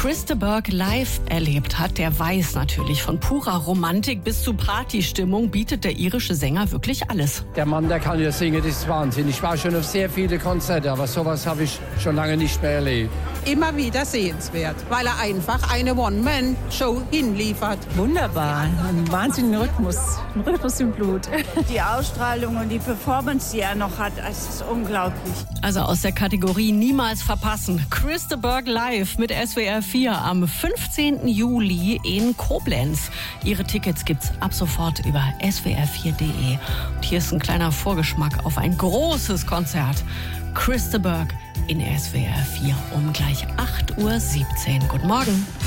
Chris de Burgh live erlebt hat, der weiß natürlich, von purer Romantik bis zu Partystimmung bietet der irische Sänger wirklich alles. Der Mann, der kann ja singen, das ist Wahnsinn. Ich war schon auf sehr viele Konzerte, aber sowas habe ich schon lange nicht mehr erlebt. Immer wieder sehenswert, weil er einfach eine One-Man-Show hinliefert. Wunderbar, ein wahnsinniger Rhythmus, ein Rhythmus im Blut. Die Ausstrahlung und die Performance, die er noch hat, das ist unglaublich. Also aus der Kategorie niemals verpassen. Chris de Burgh live mit SWR 4 am 15. Juli in Koblenz. Ihre Tickets gibt's ab sofort über swr4.de. Und hier ist ein kleiner Vorgeschmack auf ein großes Konzert. Chris de Burgh in SWR 4 um gleich 8:17 Uhr. Guten Morgen.